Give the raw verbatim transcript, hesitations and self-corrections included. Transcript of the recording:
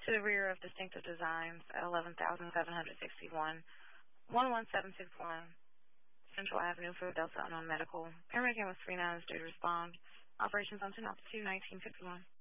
to the rear of Distinctive Designs at eleven thousand seven hundred sixty-one, one one seven six one Central Avenue, Philadelphia, Unknown Medical. Paramedic was three nine is due to respond. Operations on two nineteen fifty-one.